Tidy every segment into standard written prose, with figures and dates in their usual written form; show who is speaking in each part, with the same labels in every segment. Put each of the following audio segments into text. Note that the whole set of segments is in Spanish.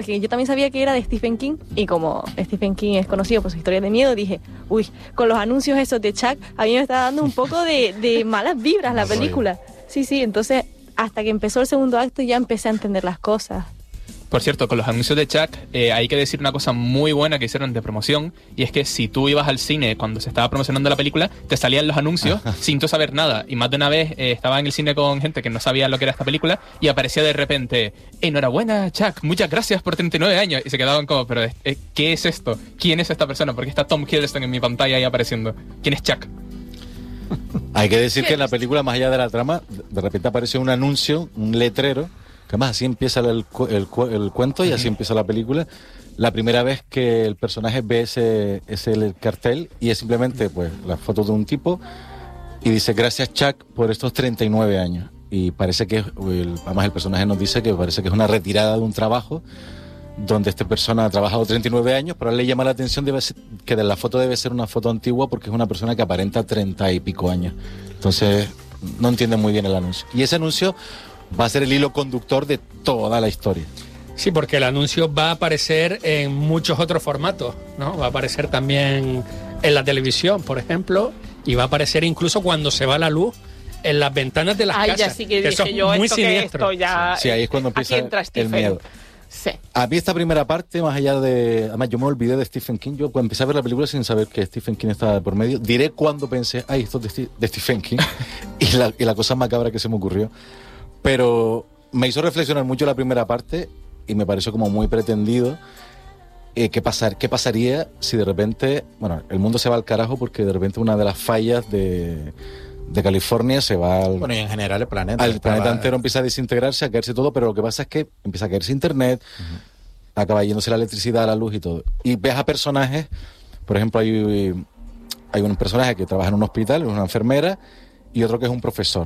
Speaker 1: que yo también sabía que era de Stephen King, y como Stephen King es conocido por sus historias de miedo, dije, uy, con los anuncios esos de Chuck, a mí me está dando un poco de malas vibras la película. Sí, entonces hasta que empezó el segundo acto ya empecé a entender las cosas.
Speaker 2: Por cierto, con los anuncios de Chuck, hay que decir una cosa muy buena que hicieron de promoción, y es que si tú ibas al cine cuando se estaba promocionando la película, te salían los anuncios sin tú saber nada. Y más de una vez estaba en el cine con gente que no sabía lo que era esta película, y aparecía de repente, enhorabuena Chuck, muchas gracias por 39 años. Y se quedaban como, pero ¿qué es esto? ¿Quién es esta persona? ¿Por qué está Tom Hiddleston en mi pantalla ahí apareciendo? ¿Quién es Chuck?
Speaker 3: Hay que decir que en la película, más allá de la trama, de repente aparece un anuncio, un letrero, que además así empieza el cuento y así empieza la película. La primera vez que el personaje ve ese el cartel, y es simplemente pues la foto de un tipo y dice gracias Chuck por estos 39 años. Y parece que, además el personaje nos dice que parece que es una retirada de un trabajo donde esta persona ha trabajado 39 años, pero a él le llama la atención que de la foto debe ser una foto antigua porque es una persona que aparenta 30 y pico años. Entonces no entiende muy bien el anuncio. Y ese anuncio va a ser el hilo conductor de toda la historia.
Speaker 4: Sí, porque el anuncio va a aparecer en muchos otros formatos, ¿no? Va a aparecer también en la televisión, por ejemplo, y va a aparecer incluso cuando se va la luz en las ventanas de las casas.
Speaker 1: Ya sí que dije yo,
Speaker 4: muy
Speaker 1: esto
Speaker 4: siniestro.
Speaker 1: que esto ya...
Speaker 3: Sí, ahí es cuando empieza el miedo.
Speaker 1: Sí.
Speaker 3: A mí esta primera parte, más allá de... Además, yo me olvidé de Stephen King. Yo cuando empecé a ver la película sin saber que Stephen King estaba de por medio, diré cuando pensé, ay, esto es de Stephen King. y la cosa macabra que se me ocurrió. Pero me hizo reflexionar mucho la primera parte y me pareció como muy pretendido. ¿Qué pasaría si de repente... Bueno, el mundo se va al carajo porque de repente una de las fallas de California se va al...
Speaker 5: Bueno, y en general el planeta.
Speaker 3: El planeta entero empieza a desintegrarse, a caerse todo, pero lo que pasa es que empieza a caerse internet, acaba yéndose la electricidad, la luz y todo. Y ves a personajes, por ejemplo, hay un personaje que trabaja en un hospital, es una enfermera, y otro que es un profesor.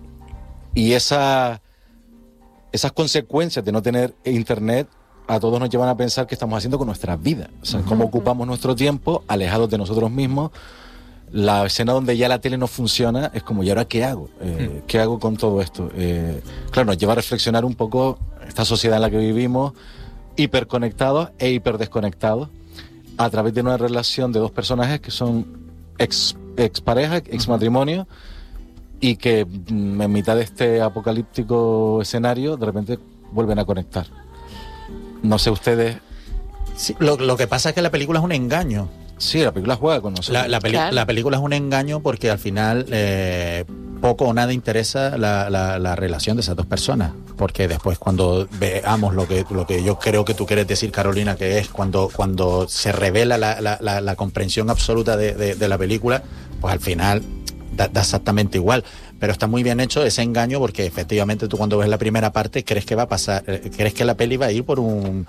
Speaker 3: Y esas consecuencias de no tener internet a todos nos llevan a pensar qué estamos haciendo con nuestras vidas. O sea, cómo ocupamos nuestro tiempo alejados de nosotros mismos. La escena donde ya la tele no funciona es como, ¿y ahora qué hago? ¿Qué hago con todo esto? Claro, nos lleva a reflexionar un poco esta sociedad en la que vivimos, hiperconectados e hiperdesconectados, a través de una relación de dos personajes que son expareja, exmatrimonio, y que en mitad de este apocalíptico escenario de repente vuelven a conectar. No sé ustedes...
Speaker 5: Sí, lo que pasa es que la película es un engaño.
Speaker 3: Sí, la película juega con nosotros.
Speaker 5: La película es un engaño porque al final poco o nada interesa la relación de esas dos personas. Porque después cuando veamos lo que yo creo que tú quieres decir, Carolina, que es cuando se revela la comprensión absoluta de la película, pues al final da exactamente igual. Pero está muy bien hecho ese engaño porque efectivamente tú cuando ves la primera parte crees que va a pasar, crees que la peli va a ir por unos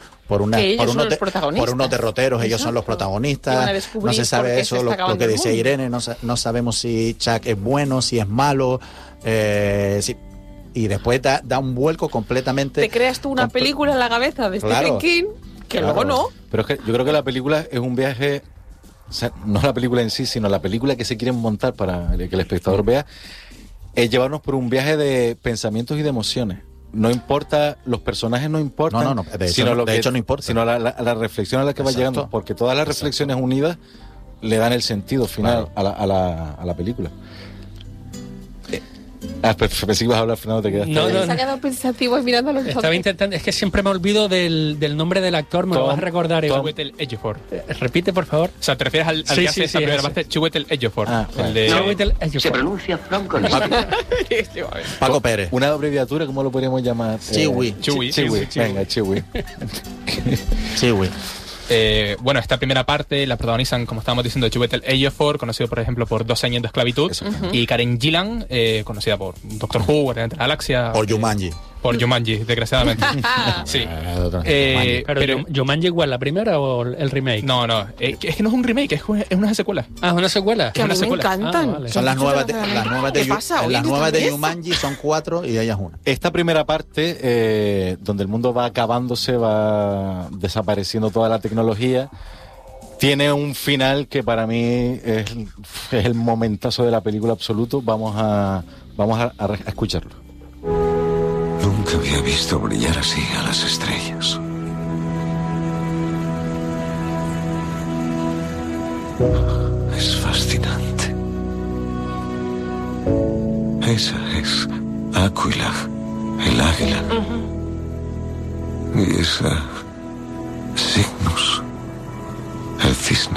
Speaker 5: derroteros, ellos son los protagonistas, no se sabe eso, lo que decía Irene, no sabemos si Chuck es bueno, si es malo, y después da un vuelco completamente...
Speaker 1: Te creas tú una película en la cabeza de Stephen King, que luego no.
Speaker 3: Pero es que yo creo que la película es un viaje, o sea, no la película en sí, sino la película que se quieren montar para que el espectador vea, es llevarnos por un viaje de pensamientos y de emociones. No importa, los personajes no importan,
Speaker 5: de hecho no importa,
Speaker 3: sino la reflexión a la que va llegando, porque todas las reflexiones unidas le dan el sentido final a la película. Pensé que ibas a hablar, Fernando, te quedaste.
Speaker 1: No. Se ha quedado pensativo y mirando los
Speaker 4: Estaba intentando, es que siempre me olvido del nombre del actor, me lo vas a recordar.
Speaker 2: Chiwetel Ejiofor.
Speaker 4: Repite, por favor.
Speaker 2: O sea, ¿te refieres al que hace esa primera parte? Chiwetel Ejiofor.
Speaker 4: Chiwetel Ejiofor.
Speaker 6: Se pronuncia franco.
Speaker 5: Paco Pérez.
Speaker 3: Una abreviatura, ¿cómo lo podríamos llamar?
Speaker 5: Chiwi.
Speaker 3: Venga, Chiwi.
Speaker 5: Chiwi.
Speaker 2: Bueno, esta primera parte la protagonizan, como estábamos diciendo, Chiwetel Ejiofor, conocido por ejemplo por 12 años de esclavitud, y Karen Gillan, conocida por Doctor Who, Guardianes de la Galaxia,
Speaker 5: por Jumanji.
Speaker 2: Por Jumanji, desgraciadamente. Sí.
Speaker 4: Pero Jumanji igual, ¿la primera o el remake?
Speaker 2: No, es que no es un remake, es una secuela.
Speaker 4: Ah, es una secuela.
Speaker 1: Que a mí me encantan.
Speaker 4: Vale.
Speaker 5: Son las nuevas de Jumanji, son 4 y ella es una.
Speaker 3: Esta primera parte, donde el mundo va acabándose, va desapareciendo toda la tecnología, tiene un final que para mí es el momentazo de la película absoluto. Vamos a escucharlo.
Speaker 6: Nunca había visto brillar así a las estrellas. Es fascinante. Esa es Aquila, el águila. Y esa Cygnus, el cisne.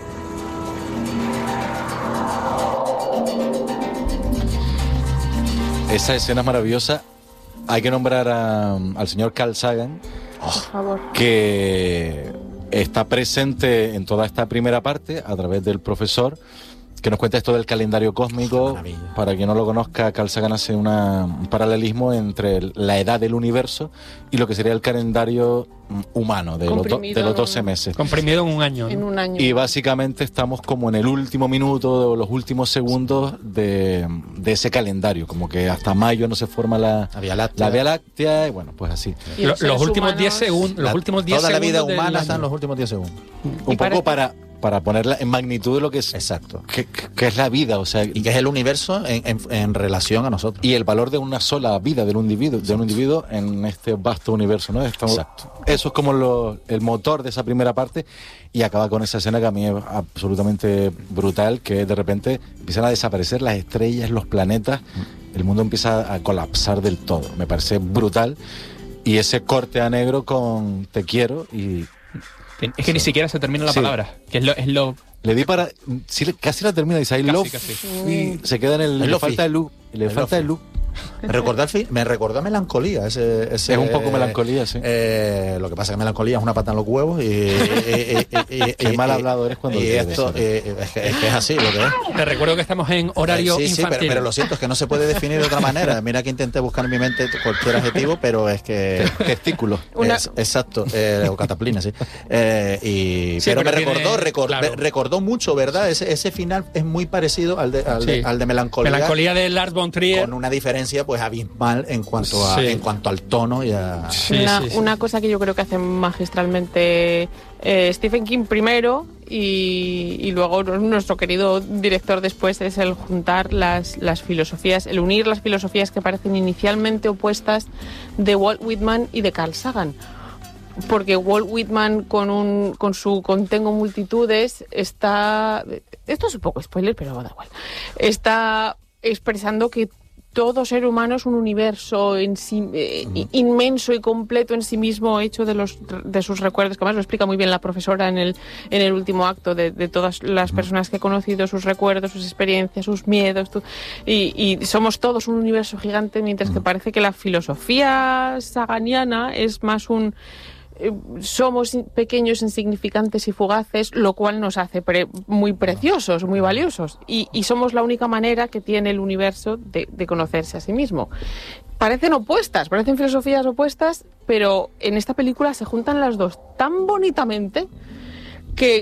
Speaker 3: Esa escena es maravillosa. Hay que nombrar al señor Carl Sagan,
Speaker 1: Por favor.
Speaker 3: que está presente en toda esta primera parte a través del profesor, que nos cuenta esto del calendario cósmico.
Speaker 5: Maravilla.
Speaker 3: Para quien no lo conozca, Carl Sagan hace un paralelismo entre la edad del universo y lo que sería el calendario humano de
Speaker 1: Comprimido
Speaker 3: los
Speaker 1: en
Speaker 3: 12 meses.
Speaker 4: Comprimido en un año, ¿no?
Speaker 1: En un año.
Speaker 3: Y básicamente estamos como en el último minuto o los últimos segundos de ese calendario, como que hasta mayo no se forma la
Speaker 5: Vía Láctea.
Speaker 3: Vía Láctea, y bueno, pues así.
Speaker 1: Y los seres
Speaker 4: Los últimos
Speaker 1: humanos-
Speaker 4: 10 segundos. Los últimos 10
Speaker 5: Toda la vida
Speaker 4: segundos del
Speaker 5: humana
Speaker 4: año.
Speaker 5: está en los últimos 10 segundos.
Speaker 3: Un
Speaker 1: Y
Speaker 3: poco
Speaker 1: parece-
Speaker 3: para ponerla en magnitud de lo que es,
Speaker 5: Exacto.
Speaker 3: que es la vida, o sea,
Speaker 5: Y que es el universo en relación a nosotros.
Speaker 3: y el valor de una sola vida de un individuo en este vasto universo, ¿no?
Speaker 5: Exacto.
Speaker 3: Eso es como el motor de esa primera parte, y acaba con esa escena que a mí es absolutamente brutal, que de repente empiezan a desaparecer las estrellas, los planetas, el mundo empieza a colapsar del todo. Me parece brutal, y ese corte a negro con te quiero, y
Speaker 2: Es que ni siquiera se termina la
Speaker 3: Sí.
Speaker 2: palabra, que es lo
Speaker 3: le di para... sí, casi la termina, dice I
Speaker 2: Casi,
Speaker 3: love,
Speaker 2: casi.
Speaker 3: y se queda en el...
Speaker 5: I
Speaker 3: Le
Speaker 5: love
Speaker 3: falta
Speaker 5: you.
Speaker 3: el look, le
Speaker 5: I
Speaker 3: falta
Speaker 5: love
Speaker 3: el look.
Speaker 5: Me recordó a Melancolía. Ese,
Speaker 3: Es un poco Melancolía, sí.
Speaker 5: Lo que pasa es que Melancolía es una pata en los huevos y
Speaker 3: Qué mal hablado eres cuando
Speaker 5: y
Speaker 3: dices
Speaker 5: esto
Speaker 3: eso.
Speaker 5: es que es así lo que es.
Speaker 4: Te recuerdo que estamos en horario
Speaker 5: Sí,
Speaker 4: infantil.
Speaker 5: pero lo siento, es que no se puede definir de otra manera. Mira que intenté buscar en mi mente cualquier adjetivo, pero es que...
Speaker 3: Testículo.
Speaker 5: Exacto, o cataplina, sí.
Speaker 4: Sí,
Speaker 5: Pero me
Speaker 4: pero tiene- claro.
Speaker 5: recordó mucho, ¿verdad? Ese final es muy parecido al
Speaker 4: Sí.
Speaker 5: de Melancolía.
Speaker 4: Melancolía de Lars von Trier.
Speaker 5: Con una diferencia pues abismal en cuanto al tono y a...
Speaker 4: Sí,
Speaker 1: una,
Speaker 4: sí, sí.
Speaker 1: una cosa que yo creo que hace magistralmente Stephen King primero y luego nuestro querido director después es el juntar las filosofías, el unir las filosofías que parecen inicialmente opuestas de Walt Whitman y de Carl Sagan. Porque Walt Whitman con su Contengo multitudes está... Esto es un poco spoiler, pero da igual. Está expresando que todo ser humano es un universo en sí, inmenso y completo en sí mismo, hecho de sus recuerdos, que además lo explica muy bien la profesora en el último acto, de todas las personas que he conocido, sus recuerdos, sus experiencias, sus miedos, y somos todos un universo gigante, mientras que parece que la filosofía saganiana es más somos pequeños, insignificantes y fugaces, lo cual nos hace muy preciosos, muy valiosos. Y somos la única manera que tiene el universo de conocerse a sí mismo. Parecen opuestas, parecen filosofías opuestas, pero en esta película se juntan las dos tan bonitamente que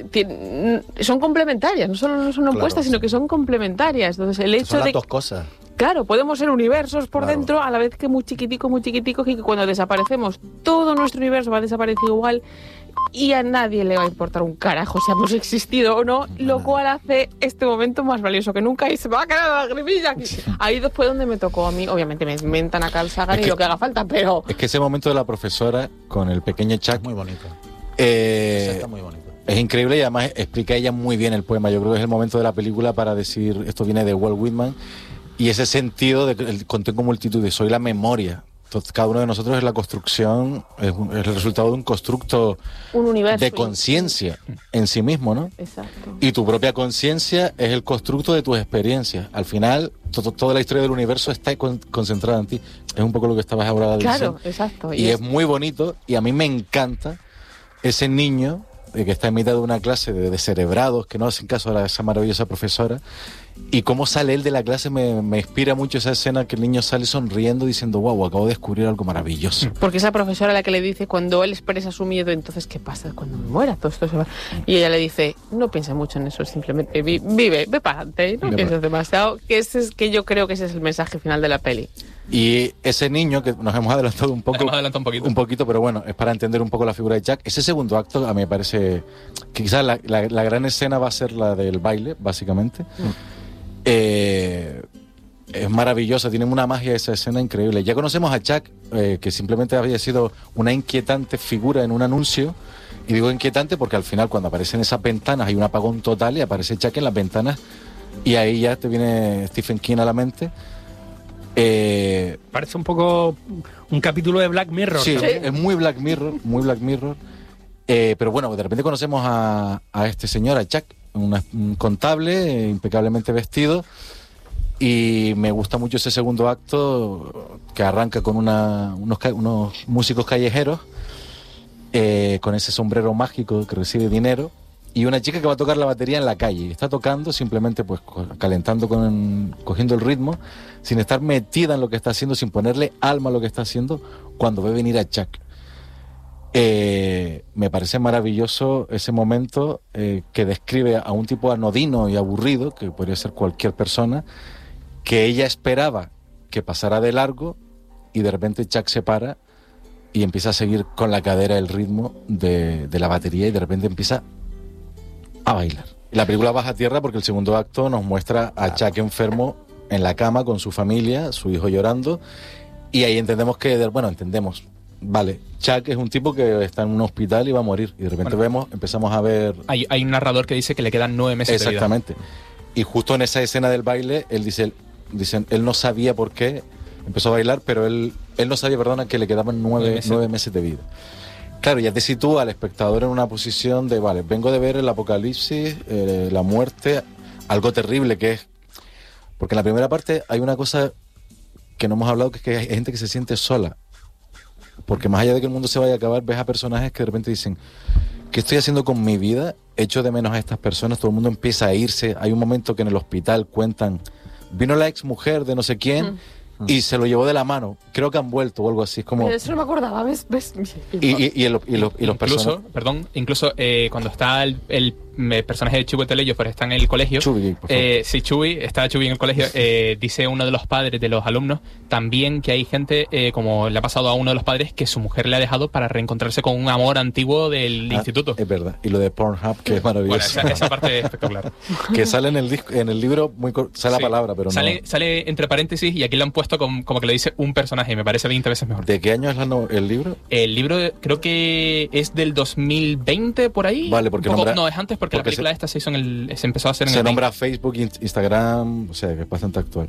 Speaker 1: son complementarias. No solo no son opuestas, sino que son complementarias. Entonces, el hecho
Speaker 5: Son las
Speaker 1: de...
Speaker 5: dos cosas.
Speaker 1: Claro, podemos ser universos por
Speaker 5: Claro.
Speaker 1: dentro, a la vez que muy chiquitico, y que cuando desaparecemos, todo nuestro universo va a desaparecer igual y a nadie le va a importar un carajo si hemos existido o no, lo cual hace este momento más valioso que nunca y se me va a quedar la lagrimilla aquí. Ahí fue donde me tocó a mí, obviamente me inventan a Carl Sagan
Speaker 3: Es
Speaker 1: y
Speaker 3: que-
Speaker 1: lo que haga falta, pero...
Speaker 3: Es que ese momento de la profesora con el pequeño Chuck
Speaker 5: Es muy bonito.
Speaker 3: está
Speaker 5: Muy bonito.
Speaker 3: es increíble, y además explica ella muy bien el poema. Yo creo que es el momento de la película para decir, esto viene de Walt Whitman, y ese sentido de que contengo multitudes, soy la memoria. Entonces, cada uno de nosotros es la construcción, es el resultado de un constructo
Speaker 1: Un universo.
Speaker 3: de conciencia en sí mismo, ¿no?
Speaker 1: Exacto.
Speaker 3: Y tu propia conciencia es el constructo de tus experiencias. Al final, toda la historia del universo está concentrada en ti. Es un poco lo que estabas ahora diciendo.
Speaker 1: Claro, exacto.
Speaker 3: Y es muy bonito, y a mí me encanta ese niño que está en mitad de una clase de descerebrados que no hacen caso a esa maravillosa profesora, y cómo sale él de la clase. Me inspira mucho esa escena que el niño sale sonriendo diciendo, wow, acabo de descubrir algo maravilloso.
Speaker 1: Porque esa profesora la que le dice, cuando él expresa su miedo, entonces, ¿qué pasa cuando me muera? Todo esto se va. Y ella le dice, no pienses mucho en eso, simplemente vive, ve para adelante, no
Speaker 3: Ve
Speaker 1: pienses
Speaker 3: pa-
Speaker 1: demasiado. Que yo creo que ese es el mensaje final de la peli.
Speaker 3: Y ese niño, que nos hemos adelantado un poco,
Speaker 2: Hemos adelantado un poquito.
Speaker 3: pero bueno, es para entender un poco la figura de Jack. Ese segundo acto a mí me parece que quizás la gran escena va a ser la del baile, básicamente. es maravillosa, tiene una magia esa escena increíble. Ya conocemos a Chuck, que simplemente había sido una inquietante figura en un anuncio, y digo inquietante porque al final cuando aparecen esas ventanas hay un apagón total y aparece Chuck en las ventanas y ahí ya te viene Stephen King a la mente.
Speaker 4: Parece un poco un capítulo de Black Mirror.
Speaker 3: Sí,
Speaker 4: también.
Speaker 3: es muy Black Mirror, muy Black Mirror. Pero bueno, de repente conocemos a este señor, a Chuck, un contable impecablemente vestido. Y me gusta mucho ese segundo acto que arranca con unos músicos callejeros con ese sombrero mágico que recibe dinero y una chica que va a tocar la batería en la calle. Está tocando simplemente pues calentando, cogiendo el ritmo, sin estar metida en lo que está haciendo, sin ponerle alma a lo que está haciendo, cuando ve venir a Chuck. Me parece maravilloso ese momento que describe a un tipo anodino y aburrido, que podría ser cualquier persona, que ella esperaba que pasara de largo y de repente Chuck se para y empieza a seguir con la cadera el ritmo de la batería y de repente empieza a bailar. Y la película baja a tierra porque el segundo acto nos muestra a Chuck enfermo en la cama con su familia, su hijo llorando, y ahí entendemos vale, Chuck es un tipo que está en un hospital y va a morir, y de repente empezamos a ver...
Speaker 2: Hay un narrador que dice que le quedan 9 meses de vida.
Speaker 3: Exactamente. Y justo en esa escena del baile, él dice, él no sabía por qué empezó a bailar, pero él no sabía, que le quedaban 9 meses de vida. Claro, ya te sitúa al espectador en una posición de, vale, vengo de ver el apocalipsis, la muerte, algo terrible que es... Porque en la primera parte hay una cosa que no hemos hablado, que es que hay gente que se siente sola. Porque más allá de que el mundo se vaya a acabar, ves a personajes que de repente dicen, ¿qué estoy haciendo con mi vida? Echo de menos a estas personas, todo el mundo empieza a irse. Hay un momento que en el hospital cuentan, vino la ex mujer de no sé quién y se lo llevó de la mano. Creo que han vuelto o algo así. Es como...
Speaker 1: Pero eso no me acordaba, ¿ves?
Speaker 3: Y los personajes...
Speaker 2: Incluso cuando está el personaje de Chubby Telello, pero está en el colegio.
Speaker 3: Chubby, por favor.
Speaker 2: Sí, está Chubby en el colegio. Dice uno de los padres de los alumnos también que hay gente, como le ha pasado a uno de los padres, que su mujer le ha dejado para reencontrarse con un amor antiguo del instituto.
Speaker 3: Es verdad. Y lo de Pornhub, que es maravilloso.
Speaker 2: Bueno, esa parte es espectacular.
Speaker 3: Que sale en el libro, sale la palabra, pero
Speaker 2: sale entre paréntesis, y aquí lo han puesto como que lo dice un personaje, y me parece 20 veces mejor.
Speaker 3: ¿De qué año es el libro?
Speaker 2: El libro creo que es del 2020, por ahí.
Speaker 3: Vale, porque
Speaker 2: no, es antes, porque la película esta se empezó a hacer en
Speaker 3: se
Speaker 2: el
Speaker 3: nombra
Speaker 2: 20.
Speaker 3: Facebook, Instagram, o sea, que es bastante actual.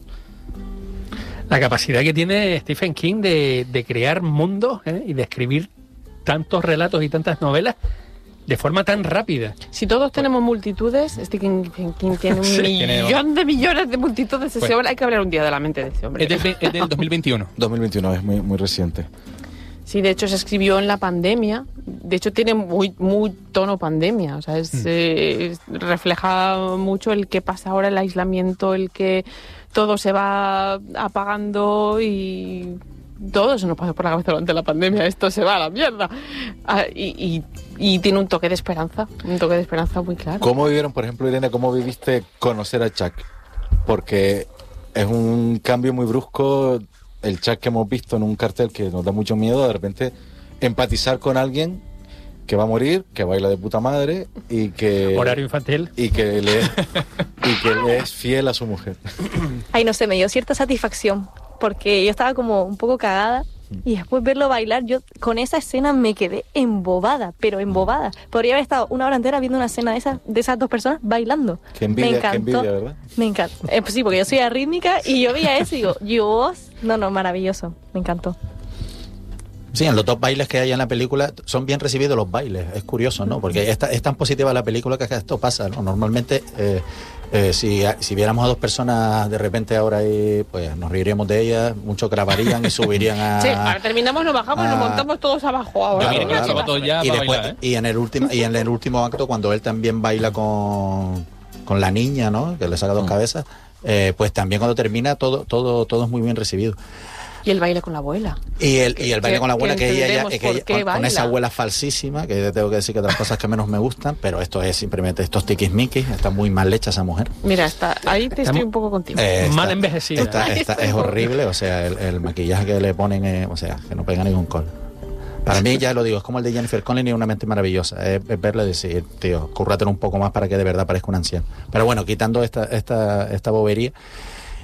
Speaker 4: La capacidad que tiene Stephen King de crear mundos y de escribir tantos relatos y tantas novelas de forma tan rápida.
Speaker 1: Si todos tenemos multitudes, Stephen King tiene un millón de millones de multitudes. Ese hombre, hay que hablar un día de la mente de ese hombre.
Speaker 2: Es del 2021.
Speaker 3: 2021, es muy, muy reciente.
Speaker 1: Sí, de hecho se escribió en la pandemia. De hecho tiene muy tono pandemia. O sea, refleja mucho el que pasa ahora, el aislamiento, el que todo se va apagando y todo se nos pasa por la cabeza durante la pandemia. Esto se va a la mierda. Y tiene un toque de esperanza muy claro.
Speaker 3: ¿Cómo vivieron, por ejemplo, Irene, cómo viviste conocer a Chuck? Porque es un cambio muy brusco. El Chuck que hemos visto en un cartel que nos da mucho miedo, de repente empatizar con alguien que va a morir, que baila de puta madre y que...
Speaker 4: Horario infantil.
Speaker 3: Y que le es fiel a su mujer.
Speaker 1: Ay, no sé, me dio cierta satisfacción, porque yo estaba como un poco cagada y después verlo bailar, yo con esa escena me quedé embobada, pero embobada. Podría haber estado una hora entera viendo una escena de esas dos personas bailando.
Speaker 3: Qué envidia,
Speaker 1: me encantó.
Speaker 3: qué envidia, ¿verdad?
Speaker 1: Me encanta. Pues sí, porque yo soy arrítmica y yo veía eso y digo, Dios, no, maravilloso, me encantó.
Speaker 5: Sí, en los dos bailes que hay en la película son bien recibidos los bailes. Es curioso, ¿no? Porque es tan positiva la película que esto pasa, ¿no? Normalmente, si viéramos a dos personas de repente ahora ahí, pues nos reiríamos de ellas, muchos grabarían y subirían a...
Speaker 1: Sí, ahora terminamos, nos bajamos y nos montamos todos abajo ahora.
Speaker 5: Y en el último acto, cuando él también baila con la niña, ¿no? Que le saca dos cabezas, pues también cuando termina todo es muy bien recibido.
Speaker 1: Y el baile con la abuela.
Speaker 5: Y el baile con la abuela, que ella con esa abuela falsísima, que tengo que decir que de las cosas que menos me gustan, pero esto es simplemente estos tiquismiquis, está muy mal hecha esa mujer.
Speaker 1: Mira, ahí estoy un poco contigo.
Speaker 4: Mal envejecida.
Speaker 5: Es horrible, o sea, el maquillaje que le ponen, o sea, que no pega ningún col. Para mí, ya lo digo, es como el de Jennifer Connelly y Una mente maravillosa. Es verle y decir, tío, cúrratelo un poco más para que de verdad parezca un anciano. Pero bueno, quitando esta bobería,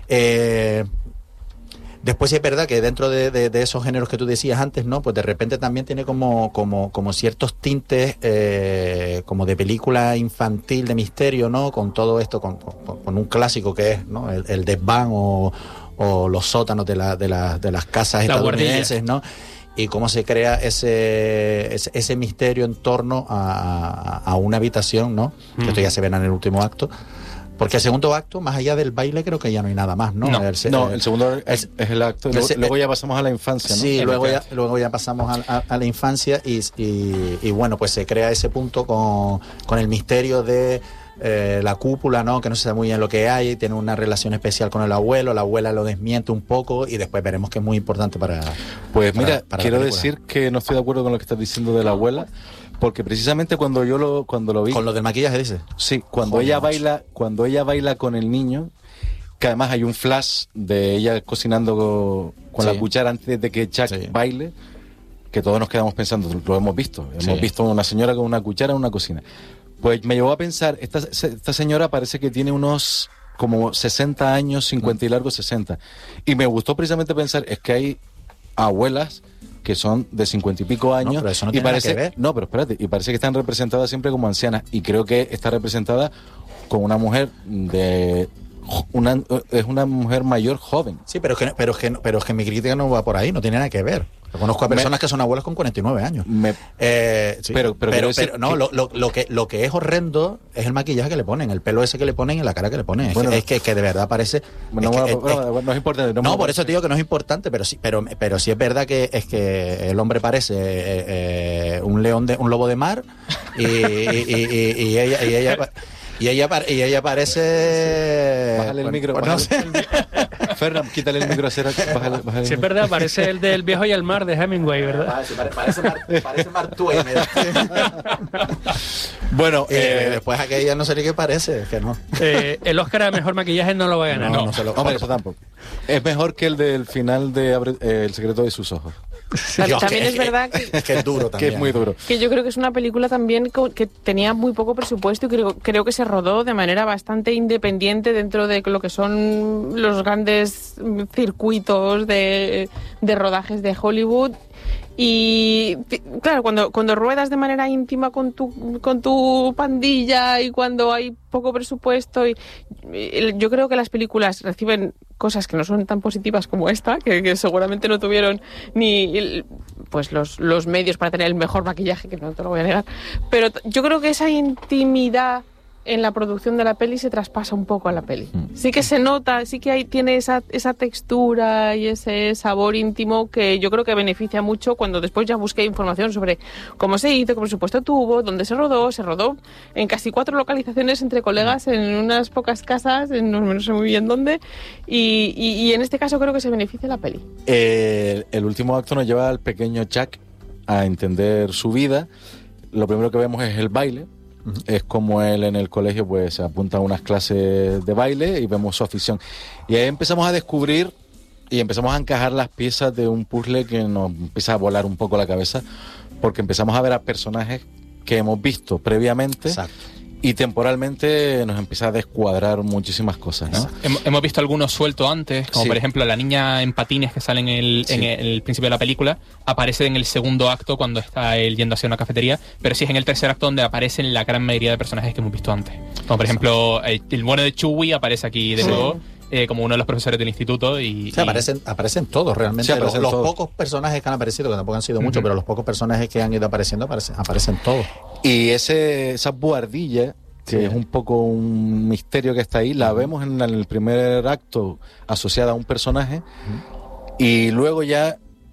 Speaker 5: Después sí es verdad que dentro de esos géneros que tú decías antes, ¿no? Pues de repente también tiene como ciertos tintes como de película infantil de misterio, ¿no? Con todo esto, con un clásico que es, ¿no? El desván o los sótanos de las casas estadounidenses, ¿no? Y cómo se crea ese misterio en torno a una habitación, ¿no? Que esto ya se ve en el último acto. Porque el segundo acto, más allá del baile, creo que ya no hay nada más, ¿no?
Speaker 3: El segundo es el acto. Luego ya pasamos a la infancia, ¿no?
Speaker 5: Sí, luego ya pasamos a la infancia y bueno, pues se crea ese punto con el misterio de la cúpula, ¿no? Que no se sabe muy bien lo que hay, tiene una relación especial con el abuelo, la abuela lo desmiente un poco y después veremos que es muy importante para...
Speaker 3: Pues mira, quiero decir que no estoy de acuerdo con lo que estás diciendo de la abuela. Porque precisamente cuando lo vi...
Speaker 5: ¿Con lo del maquillaje, dices?
Speaker 3: Sí, cuando ella baila con el niño, que además hay un flash de ella cocinando con la cuchara antes de que Chuck baile, que todos nos quedamos pensando, lo hemos visto. Hemos visto una señora con una cuchara en una cocina. Pues me llevó a pensar, esta señora parece que tiene unos como 60 años, 50 y largos 60. Y me gustó precisamente pensar, es que hay abuelas que son de 50 y pico años,
Speaker 5: no, pero eso no tiene nada que ver.
Speaker 3: No, pero espérate, y parece que están representadas siempre como ancianas, y creo que está representada con una mujer es una mujer mayor joven.
Speaker 5: Sí, pero es que mi crítica no va por ahí, no tiene nada que ver. Yo conozco a personas que son abuelas con 49 años. Sí, pero no, lo que es horrendo es el maquillaje que le ponen, el pelo ese que le ponen y la cara que le ponen. Bueno, es que de verdad parece...
Speaker 3: No es importante.
Speaker 5: No, por eso te digo que no es importante, pero sí es verdad que es que el hombre parece un lobo de mar y ella parece...
Speaker 3: Bájale el micro. No sé. Fernan, quítale el micro a Cera. Bájale
Speaker 4: sí, es verdad, parece el del Viejo y el Mar de Hemingway, ¿verdad?
Speaker 5: Parece Mark Twain. Bueno, después aquella no sé ni qué parece, es que no.
Speaker 4: El Oscar a mejor maquillaje no lo va a ganar.
Speaker 3: No se lo... Hombre, eso tampoco. Es mejor que el del final de El secreto de sus ojos.
Speaker 1: También es verdad que
Speaker 5: es duro también.
Speaker 3: Que es muy duro.
Speaker 1: Que yo creo que es una película también que tenía muy poco presupuesto y creo que se rodó de manera bastante independiente dentro de lo que son los grandes circuitos de rodajes de Hollywood. Y claro, cuando ruedas de manera íntima con tu pandilla y cuando hay poco presupuesto, yo creo que las películas reciben cosas que no son tan positivas como esta, que seguramente no tuvieron ni pues los medios para tener el mejor maquillaje, que no te lo voy a negar, pero yo creo que esa intimidad en la producción de la peli se traspasa un poco a la peli. Sí que se nota, sí que tiene esa textura y ese sabor íntimo que yo creo que beneficia mucho cuando después ya busqué información sobre cómo se hizo, qué presupuesto tuvo, dónde se rodó en casi 4 localizaciones entre colegas en unas pocas casas, no sé muy bien dónde, y en este caso creo que se beneficia la peli.
Speaker 3: El último acto nos lleva al pequeño Chuck a entender su vida. Lo primero que vemos es el baile. Es como él en el colegio pues se apunta a unas clases de baile y vemos su afición. Y ahí empezamos a descubrir y empezamos a encajar las piezas de un puzzle que nos empieza a volar un poco la cabeza, porque empezamos a ver a personajes que hemos visto previamente. Exacto. Y temporalmente nos empieza a descuadrar muchísimas cosas, ¿no?
Speaker 2: Hemos visto algunos sueltos antes, como por ejemplo la niña en patines que sale en el principio de la película, aparece en el segundo acto cuando está él yendo hacia una cafetería, pero sí es en el tercer acto donde aparecen la gran mayoría de personajes que hemos visto antes. Como por ejemplo el bueno de Chewie aparece aquí de nuevo. Como uno de los profesores del instituto
Speaker 5: aparecen todos realmente. Sí, los pocos personajes que han aparecido, que tampoco han sido muchos, pero los pocos personajes que han ido apareciendo aparecen todos.
Speaker 3: Y esa buhardilla, que es un poco un misterio que está ahí, la vemos en el primer acto asociada a un personaje, y luego ya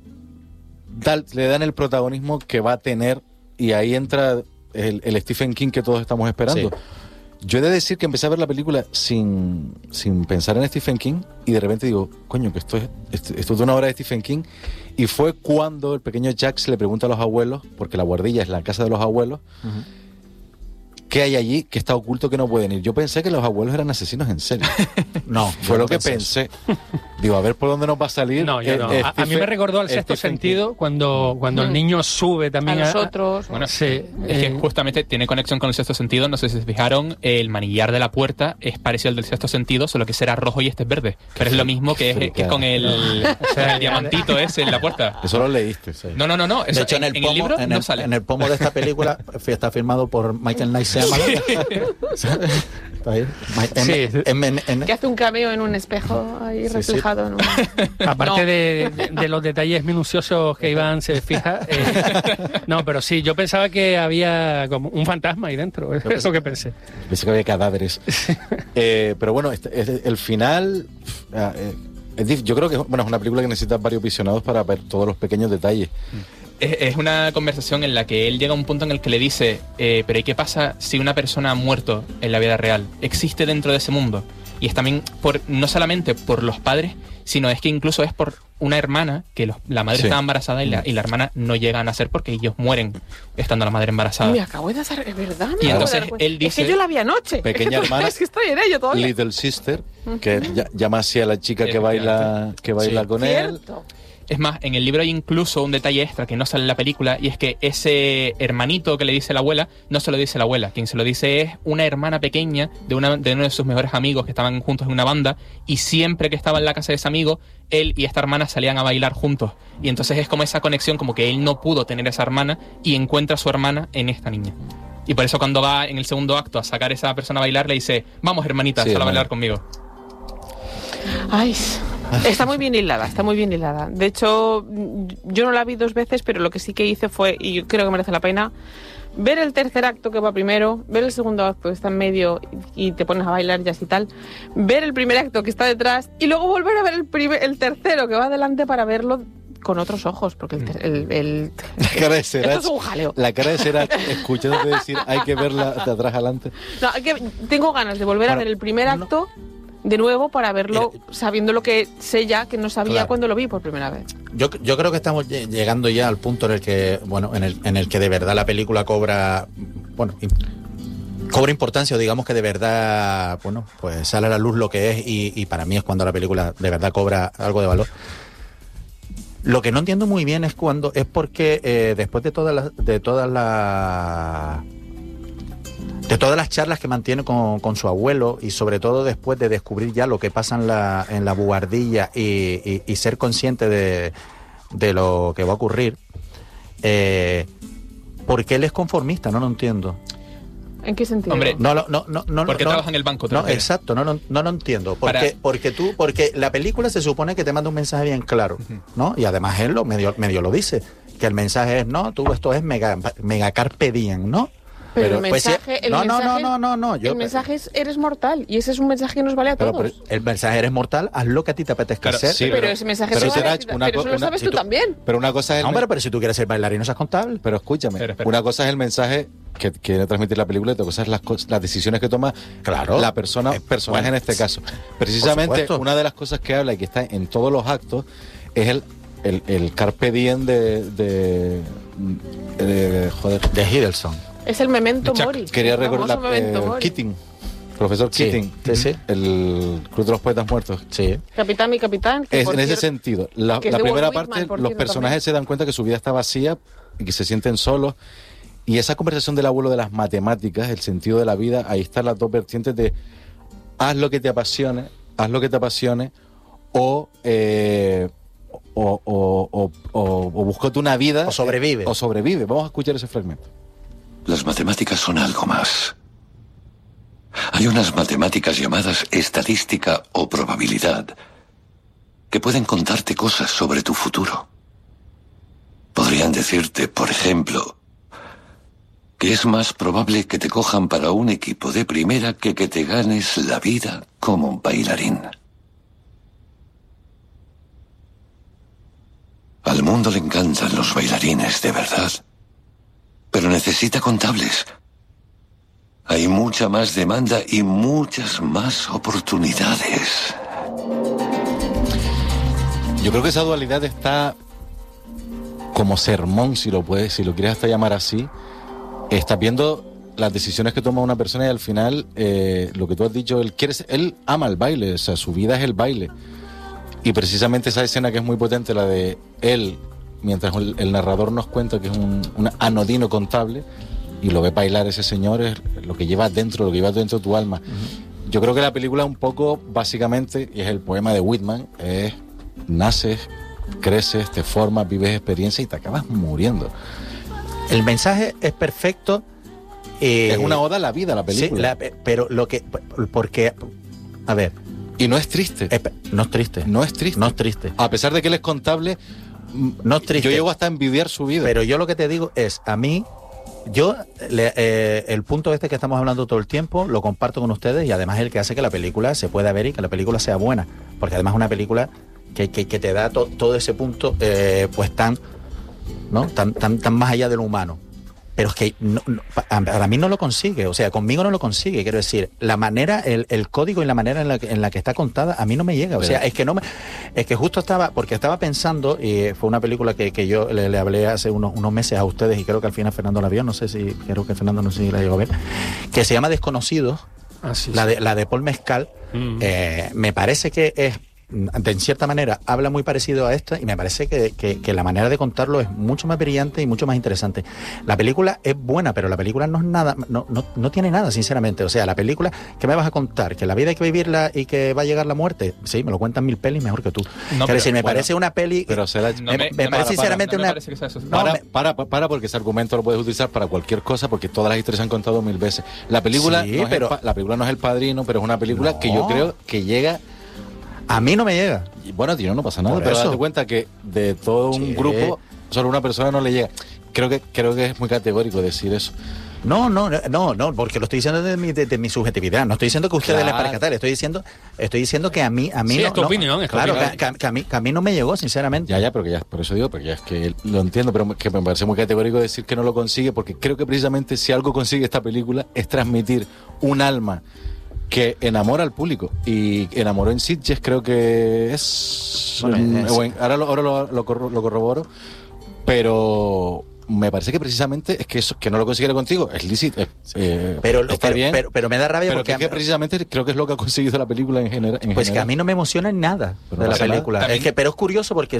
Speaker 3: le dan el protagonismo que va a tener, y ahí entra el Stephen King que todos estamos esperando. Sí. Yo he de decir que empecé a ver la película sin pensar en Stephen King, y de repente digo, coño, que esto es de una obra de Stephen King. Y fue cuando el pequeño Jack se le pregunta a los abuelos, porque la guardilla es la casa de los abuelos, ¿qué hay allí que está oculto que no pueden ir? Yo pensé que los abuelos eran asesinos en serie.
Speaker 5: No,
Speaker 3: Fue lo que pensé. Digo, a ver por dónde nos va a salir.
Speaker 4: No, yo no. A mí me recordó al Sexto Sentido cuando el niño sube también
Speaker 1: A nosotros.
Speaker 2: Bueno,
Speaker 4: sí,
Speaker 2: es que justamente tiene conexión con el Sexto Sentido. No sé si se fijaron, el manillar de la puerta es parecido al del Sexto Sentido, solo que será rojo y este es verde. Pero es lo mismo que es con el diamantito ese en la puerta.
Speaker 3: Eso lo leíste. Sí.
Speaker 2: No. Eso,
Speaker 5: de hecho, en el libro no sale. En el pomo de esta película está firmado por Michael Knight Shyamalan. Está ahí.
Speaker 1: Que hace un cameo en un espejo ahí reflejado. ¿No?
Speaker 4: Aparte de los detalles minuciosos que Iván se fija. No, pero sí, yo pensaba que había como un fantasma ahí dentro. Eso que pensé.
Speaker 3: Pensé que había cadáveres. Pero bueno, el final... yo creo que es una película que necesita varios visionados para ver todos los pequeños detalles.
Speaker 2: Es una conversación en la que él llega a un punto en el que le dice, pero ¿y qué pasa si una persona ha muerto en la vida real? ¿Existe dentro de ese mundo? Y es también no solamente por los padres, sino es que incluso es por una hermana, que la madre estaba embarazada y la hermana no llega a nacer porque ellos mueren estando la madre embarazada.
Speaker 1: Me acabo de hacer, es verdad.
Speaker 2: Y entonces él dice...
Speaker 1: Es que yo la vi anoche.
Speaker 3: Pequeña hermana.
Speaker 1: Es que estoy en ello todavía.
Speaker 3: Little Sister, que llama así a la chica que baila con él.
Speaker 2: Es más, en el libro hay incluso un detalle extra que no sale en la película, y es que ese hermanito que le dice la abuela, no se lo dice la abuela. Quien se lo dice es una hermana pequeña de uno de sus mejores amigos que estaban juntos en una banda, y siempre que estaba en la casa de ese amigo, él y esta hermana salían a bailar juntos. Y entonces es como esa conexión, como que él no pudo tener esa hermana y encuentra a su hermana en esta niña. Y por eso cuando va en el segundo acto a sacar a esa persona a bailar, le dice, vamos hermanita, sal a bailar conmigo.
Speaker 1: Ay, está muy bien hilada, está muy bien hilada. De hecho, yo no la vi 2 veces, pero lo que sí que hice fue, y yo creo que merece la pena, ver el tercer acto que va primero, ver el segundo acto que está en medio y te pones a bailar y así tal, ver el primer acto que está detrás y luego volver a ver el tercero que va adelante para verlo con otros ojos, porque
Speaker 3: la cara de Serach,
Speaker 1: esto es un jaleo.
Speaker 3: La cara de Serach, escuchándote decir, hay que verla de atrás adelante.
Speaker 1: No, tengo ganas de volver a ver el primer acto de nuevo para verlo sabiendo lo que sé ya que no sabía cuando lo vi por primera vez.
Speaker 5: Yo creo que estamos llegando ya al punto en el que en el que de verdad la película cobra importancia, o digamos que de verdad pues sale a la luz lo que es, y para mí es cuando la película de verdad cobra algo de valor. Lo que no entiendo muy bien es por qué después de todas las charlas que mantiene con su abuelo, y sobre todo después de descubrir ya lo que pasa en la buhardilla y ser consciente de lo que va a ocurrir, ¿por qué él es conformista? No lo entiendo.
Speaker 1: ¿En qué sentido?
Speaker 2: Hombre,
Speaker 3: porque
Speaker 2: trabaja en el banco.
Speaker 5: No, exacto, no lo entiendo. Porque la película se supone que te manda un mensaje bien claro, ¿no? Y además él medio lo dice, que el mensaje es, esto es mega carpe diem, ¿no?
Speaker 1: Pero el mensaje, el mensaje es, eres mortal, y ese es un mensaje que nos vale a todos.
Speaker 5: Pero el mensaje, eres mortal, haz lo que a ti te apetezca hacer.
Speaker 1: Sí, pero ese mensaje pero eso lo sabes tú también.
Speaker 3: Pero una cosa es
Speaker 5: pero si tú quieres ser bailarino, seas contable.
Speaker 3: Pero escúchame, una cosa es el mensaje que quiere transmitir la película, y otra cosa es las decisiones que toma la personaje en este caso. Precisamente una de las cosas que habla y que está en todos los actos es el carpe diem de
Speaker 5: Hiddleston.
Speaker 1: Es el memento mori.
Speaker 3: Quería recordar Keating, profesor Keating, el Club de los Poetas Muertos. Sí.
Speaker 1: Capitán, mi capitán.
Speaker 3: En ese sentido, la primera parte, los personajes se dan cuenta que su vida está vacía y que se sienten solos. Y esa conversación del abuelo de las matemáticas, el sentido de la vida, ahí están las dos vertientes de haz lo que te apasione, o búscate una vida.
Speaker 5: O sobrevive.
Speaker 3: Vamos a escuchar ese fragmento.
Speaker 6: Las matemáticas son algo más. Hay unas matemáticas llamadas estadística o probabilidad que pueden contarte cosas sobre tu futuro. Podrían decirte, por ejemplo, que es más probable que te cojan para un equipo de primera que te ganes la vida como un bailarín. Al mundo le encantan los bailarines, de verdad. Pero necesita contables. Hay mucha más demanda y muchas más oportunidades.
Speaker 3: Yo creo que esa dualidad está como sermón, si lo quieres hasta llamar así. Estás viendo las decisiones que toma una persona y al final, lo que tú has dicho, él ama el baile, o sea, su vida es el baile. Y precisamente esa escena que es muy potente, la de él, mientras el narrador nos cuenta que es un anodino contable, y lo ve bailar ese señor, es lo que llevas dentro, lo que llevas dentro de tu alma. Yo creo que la película un poco, básicamente, y es el poema de Whitman, es naces, creces, te formas, vives experiencia y te acabas muriendo.
Speaker 5: El mensaje es perfecto.
Speaker 3: Es una oda a la vida la película.
Speaker 5: Sí, pero lo que... Porque... A ver...
Speaker 3: Y no es triste.
Speaker 5: No es triste.
Speaker 3: No es triste.
Speaker 5: No es triste.
Speaker 3: A pesar de que él es contable,
Speaker 5: no es triste.
Speaker 3: Yo llego hasta a envidiar su vida.
Speaker 5: Pero yo lo que te digo es, a mí... el punto este que estamos hablando todo el tiempo lo comparto con ustedes, y además es el que hace que la película se pueda ver y que la película sea buena, porque además es una película que te da todo ese punto pues tan más allá de lo humano. Pero es que para mí no lo consigue, o sea, conmigo no lo consigue, quiero decir, la manera, el código y la manera en la que está contada a mí no me llega, o sea, es que justo estaba pensando, y fue una película que yo le hablé hace unos meses a ustedes, y creo que al final Fernando la vio, no sé si la llegó a ver, que se llama Desconocidos, la de Paul Mescal. Me parece que es, en cierta manera, habla muy parecido a esta, y me parece que la manera de contarlo es mucho más brillante y mucho más interesante. La película es buena, pero la película no es nada, no tiene nada, sinceramente. O sea, la película, ¿qué me vas a contar? ¿Que la vida hay que vivirla y que va a llegar la muerte? Sí, me lo cuentan 1000 pelis mejor que tú. Quiero decir, me parece una peli...
Speaker 3: Pero
Speaker 5: me parece sinceramente una...
Speaker 3: Para, porque ese argumento lo puedes utilizar para cualquier cosa, porque todas las historias se han contado 1000 veces. La película,
Speaker 5: sí,
Speaker 3: la película no es El Padrino, pero es una película que yo creo que llega...
Speaker 5: A mí no me llega.
Speaker 3: Y bueno, tío, no pasa nada,
Speaker 5: Por
Speaker 3: pero
Speaker 5: eso.
Speaker 3: date cuenta que de todo un grupo, solo una persona no le llega. Creo que es muy categórico decir eso.
Speaker 5: No, porque lo estoy diciendo de mi subjetividad. No estoy diciendo que ustedes les parezca tal. Estoy diciendo que a mí
Speaker 4: sí,
Speaker 5: no.
Speaker 4: Es tu opinión, es tu
Speaker 5: claro,
Speaker 4: opinión.
Speaker 5: que a mí no me llegó, sinceramente.
Speaker 3: Ya, pero ya, por eso digo, porque ya es que lo entiendo, pero que me parece muy categórico decir que no lo consigue, porque creo que precisamente si algo consigue esta película es transmitir un alma que enamora al público, y enamoró en Sitges, creo que es... ahora lo corroboro, pero me parece que precisamente es que eso, que no lo consiguiera contigo, es lícito, está bien,
Speaker 5: pero me da rabia,
Speaker 3: pero
Speaker 5: porque
Speaker 3: que precisamente creo que es lo que ha conseguido la película en general.
Speaker 5: Pues que a mí no me emociona en nada de la película. Pero es curioso porque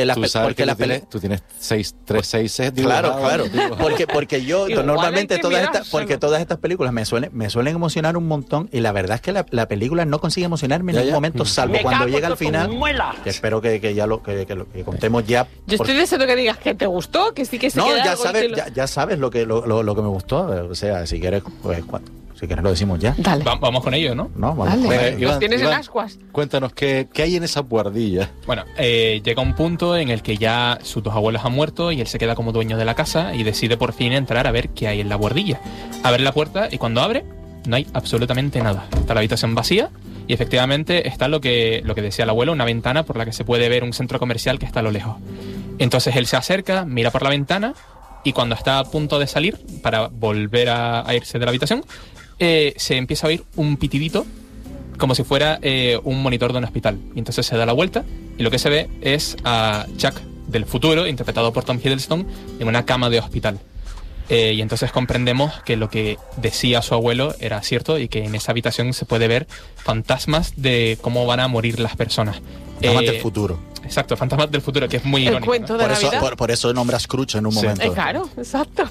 Speaker 3: tú tienes 3, 6
Speaker 5: Claro. Porque yo
Speaker 1: Igual
Speaker 5: normalmente
Speaker 1: hay que
Speaker 5: todas estas películas me suelen emocionar un montón, y la verdad es que la película no consigue emocionarme en ningún momento, salvo cuando llega al final, que espero que ya lo que contemos ya.
Speaker 1: Yo estoy deseando que digas que te gustó, que sí que se queda algo
Speaker 5: ya sabes lo que me gustó, o sea, si quieres, pues si quieres lo decimos ya.
Speaker 1: Dale.
Speaker 2: Vamos con ello, ¿no?
Speaker 5: No, vamos.
Speaker 1: Dale.
Speaker 5: Pues,
Speaker 1: Los tienes en ascuas.
Speaker 3: Cuéntanos, ¿qué hay en esa guardilla?
Speaker 2: Bueno, llega un punto en el que ya sus 2 abuelos han muerto y él se queda como dueño de la casa y decide por fin entrar a ver qué hay en la guardilla. Abre la puerta y cuando abre, no hay absolutamente nada. Está la habitación vacía y efectivamente está lo que decía el abuelo, una ventana por la que se puede ver un centro comercial que está a lo lejos. Entonces él se acerca, mira por la ventana, y cuando está a punto de salir para volver a irse de la habitación, se empieza a oír un pitidito como si fuera un monitor de un hospital. Y entonces se da la vuelta y lo que se ve es a Chuck del futuro, interpretado por Tom Hiddleston, en una cama de hospital. Y entonces comprendemos que lo que decía su abuelo era cierto y que en esa habitación se puede ver fantasmas de cómo van a morir las personas.
Speaker 5: Fantasmas del futuro.
Speaker 2: Exacto, fantasmas del futuro, que es muy
Speaker 1: El
Speaker 2: irónico,
Speaker 1: cuento
Speaker 2: ¿no?
Speaker 1: de Navidad.
Speaker 5: Por eso nombra Scrooge en un
Speaker 3: Sí.
Speaker 5: momento.
Speaker 1: Claro, exacto.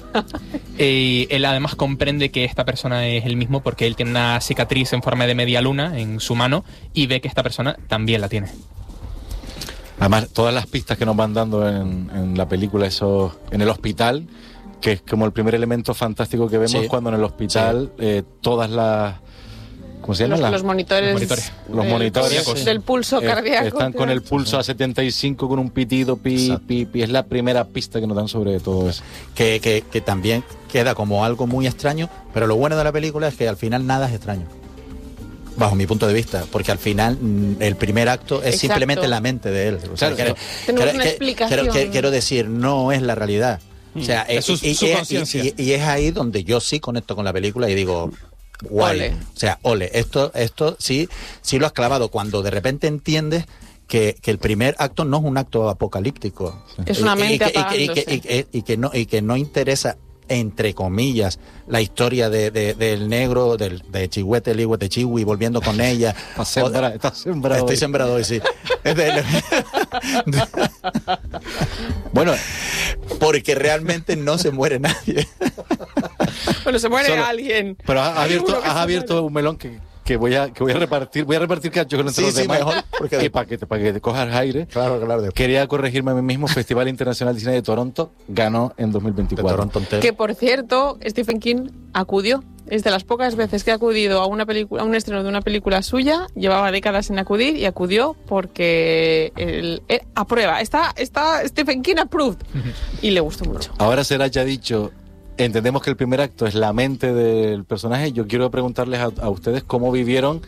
Speaker 2: Él además comprende que esta persona es el mismo porque él tiene una cicatriz en forma de media luna en su mano y ve que esta persona también la tiene.
Speaker 3: Además, todas las pistas que nos van dando en la película, eso en el hospital, que es como el primer elemento fantástico que vemos,
Speaker 5: Sí.
Speaker 3: cuando en el hospital todas las... ¿Cómo se llaman?
Speaker 1: Los monitores.
Speaker 3: Los monitores
Speaker 2: cardíacos.
Speaker 1: Del pulso cardíaco.
Speaker 3: están con el pulso a 75 con un pitido, pi. Es la primera pista que nos dan sobre todo eso.
Speaker 5: Que también queda como algo muy extraño, pero lo bueno de la película es que al final nada es extraño, bajo mi punto de vista, porque al final el primer acto es
Speaker 1: Exacto.
Speaker 5: simplemente la mente de él. O sea,
Speaker 3: Claro,
Speaker 1: Tenemos una explicación.
Speaker 5: quiero decir, no es la realidad. O sea,
Speaker 4: Es su conciencia.
Speaker 5: y es ahí donde yo sí conecto con la película y digo, guay.
Speaker 1: Ole.
Speaker 5: O sea, ole, esto sí lo has clavado, cuando de repente entiendes que el primer acto no es un acto apocalíptico.
Speaker 1: Es una mente
Speaker 5: y que no interesa entre comillas, la historia del negro, de Chihuete, el hijo de Chihui, volviendo con ella.
Speaker 3: Estás sembrado.
Speaker 5: Estoy sembrado hoy, sí. Bueno, porque realmente no se muere nadie.
Speaker 7: Bueno, se muere
Speaker 3: Solo-
Speaker 7: alguien.
Speaker 3: Pero has
Speaker 7: Hay
Speaker 3: abierto,
Speaker 7: uno que
Speaker 3: has
Speaker 7: se
Speaker 3: abierto
Speaker 7: muere.
Speaker 3: un melón que voy a repartir. Voy a repartir cachos entre
Speaker 5: Sí,
Speaker 3: los
Speaker 5: sí,
Speaker 3: demás.
Speaker 5: mejor, porque-
Speaker 3: Y para que te cojas aire.
Speaker 5: Claro.
Speaker 3: Quería corregirme a mí mismo. Festival Internacional de Cine de Toronto ganó en
Speaker 5: De
Speaker 3: 2024.
Speaker 5: Toronto entero.
Speaker 7: Que por cierto, Stephen King acudió. Es de las pocas veces que ha acudido a una película, a un estreno de una película suya. Llevaba décadas en acudir y acudió porque él aprueba. Está Stephen King approved. Y le gustó mucho.
Speaker 3: Ahora Serach ha dicho, entendemos que el primer acto es la mente del personaje. Yo quiero preguntarles a ustedes cómo vivieron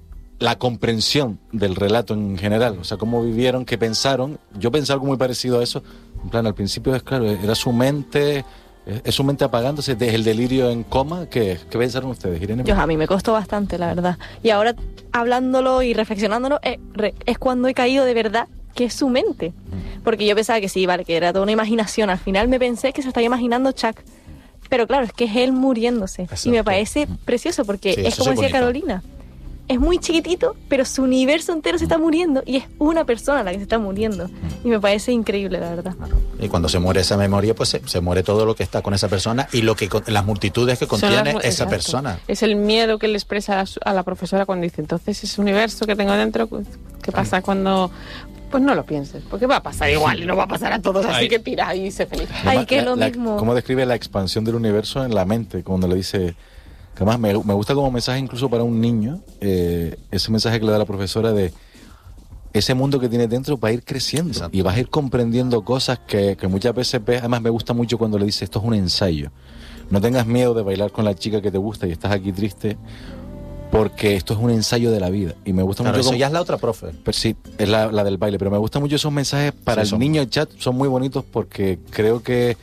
Speaker 3: la comprensión del relato en general. O sea, cómo vivieron, qué pensaron. Yo pensé algo muy parecido a eso. En plan, al principio es claro, era su mente... Es su mente apagándose, es el delirio en coma. ¿Qué pensaron ustedes, Irene?
Speaker 1: A mí me costó bastante, la verdad. Y ahora, hablándolo y reflexionándolo, es cuando he caído de verdad que es su mente. Porque yo pensaba que sí, vale, que era toda una imaginación. Al final me pensé que se estaba imaginando Chuck. Pero claro, es que es él muriéndose.
Speaker 5: Exacto.
Speaker 1: Y me parece precioso porque
Speaker 5: Sí,
Speaker 1: es
Speaker 5: eso
Speaker 1: como
Speaker 5: es
Speaker 1: decía
Speaker 5: bonito.
Speaker 1: Carolina. Es muy chiquitito, pero su universo entero se está muriendo y es una persona la que se está muriendo. Y me parece increíble, la verdad.
Speaker 5: Y cuando se muere esa memoria, pues se muere todo lo que está con esa persona y las multitudes que
Speaker 7: Son
Speaker 5: contiene
Speaker 7: las-
Speaker 5: esa
Speaker 7: exacto.
Speaker 5: persona.
Speaker 7: Es el miedo que le expresa a la profesora cuando dice, entonces ese universo que tengo dentro, ¿qué pasa cuando...? Pues no lo pienses, porque va a pasar igual y no va a pasar a todos, así
Speaker 2: Ay.
Speaker 7: que tira y sé feliz.
Speaker 1: Ay, que es lo mismo.
Speaker 3: ¿Cómo describe la expansión del universo en la mente? Cuando le dice... Que además me gusta como mensaje incluso para un niño, ese mensaje que le da la profesora de ese mundo que tiene dentro va a ir creciendo.
Speaker 5: Exacto.
Speaker 3: Y vas a ir comprendiendo cosas que muchas veces ves. Además me gusta mucho cuando le dice, esto es un ensayo. No tengas miedo de bailar con la chica que te gusta y estás aquí triste, porque esto es un ensayo de la vida. Y me gusta
Speaker 5: Claro,
Speaker 3: mucho
Speaker 5: eso
Speaker 3: cómo-
Speaker 5: ya es la otra profe.
Speaker 3: Pero sí, es la del baile, pero me gustan mucho esos mensajes para
Speaker 5: Sí,
Speaker 3: el
Speaker 5: son-
Speaker 3: niño chat, son muy bonitos porque creo que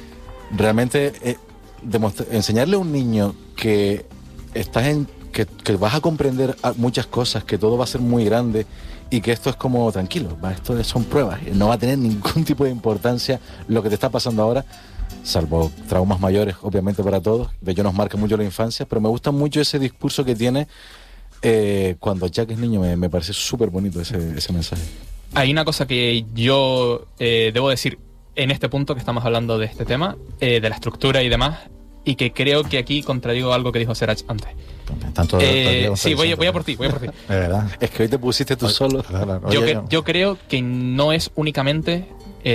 Speaker 3: realmente enseñarle a un niño que que vas a comprender muchas cosas, que todo va a ser muy grande y que esto es como tranquilo, esto son pruebas, no va a tener ningún tipo de importancia lo que te está pasando ahora, salvo traumas mayores, obviamente para todos. De hecho nos marca mucho la infancia, pero me gusta mucho ese discurso que tiene cuando Jack es niño. Me parece súper bonito ese mensaje.
Speaker 2: Hay una cosa que yo debo decir en este punto que estamos hablando de este tema, de la estructura y demás, y que creo que aquí contradigo algo que dijo Serach antes.
Speaker 5: Tanto,
Speaker 2: Sí, voy a por ti.
Speaker 5: De verdad.
Speaker 3: Es que hoy te pusiste tú solo.
Speaker 5: Claro,
Speaker 2: Yo,
Speaker 5: oye,
Speaker 2: yo creo que no es únicamente